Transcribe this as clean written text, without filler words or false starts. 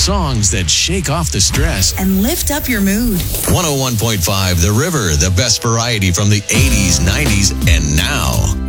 songs that shake off the stress and lift up your mood. 101.5 The River, the best variety from the 80s, 90s, and now.